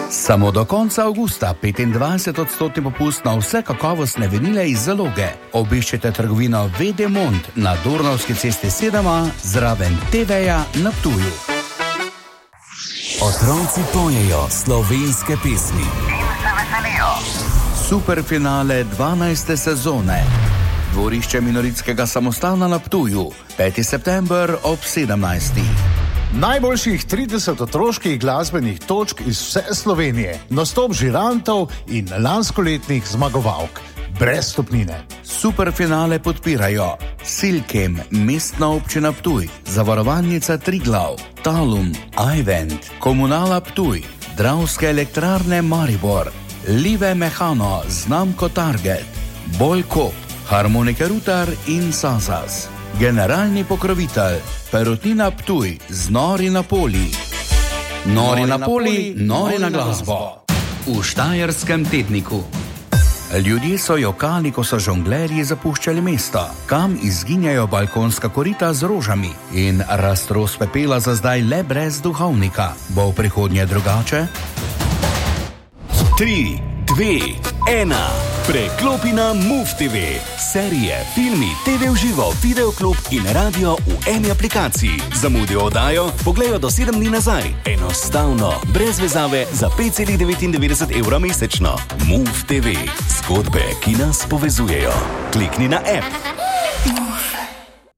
Samo do konca avgusta 25% popust na vse kakovostne vinile iz zaloge. Obiščite trgovino Vedemont na Dornavski cesti 7A zraven TV-ja na Ptuju. Otroci pojejo slovenske pesmi in se veselijo. Superfinale 12. sezone. Dvorišče Minoritskega samostana na Ptuju. 5. september ob 17. Najboljših 30 otroških glasbenih točk iz vse Slovenije, nastop žirantov in lanskoletnih zmagovalk. Brez stopnine. Superfinale podpirajo Silkem, Mestna občina Ptuj, Zavarovalnica Triglav, Talum, iVent, Komunala Ptuj, Dravske elektrarne Maribor, Live Mehano, znamko Target, Bolkop, Harmonike Rutar in Sazas. Generalni pokrovitelj Perutnina Ptuj z Nori na poli. Nori na poli, nori na glasbo. V Štajerskem tedniku. Ljudje so jokali, ko so žonglerji zapuščali mesta, kam izginjajo balkonska korita z rožami in rastros pepela za zdaj le brez duhovnika. Bo v prihodnje drugače? 3, 2, 1. Preklopi na MOVE TV. Serije, filmi, TV v živo, videoklub in radio v eni aplikaciji. Zamudijo oddajo, pogledajo do 7 dni nazaj. Enostavno, brez vezave, za 5,99 € mesečno. MOVE TV. Zgodbe, ki nas povezujejo. Klikni na app.